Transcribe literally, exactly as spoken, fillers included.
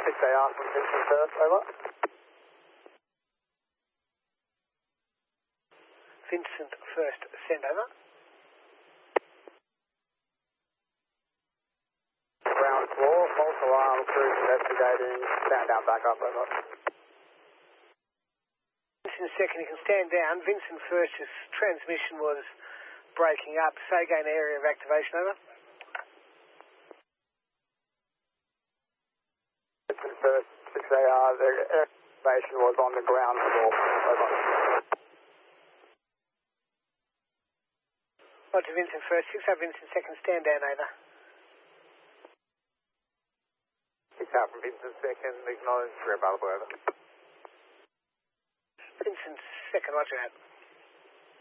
six A R from Vincent first, over. Vincent first, send over. Ground floor, false alarm, crew investigating, stand down, back up, over. Vincent second, you can stand down. Vincent first's transmission was breaking up. Say again, area of activation, over. Vincent first, six A R, the activation was on the ground floor, over. Roger, Vincent first, six out Vincent second, stand down, over. six out from Vincent second, acknowledge, we're available, over. Vincent second, roger that.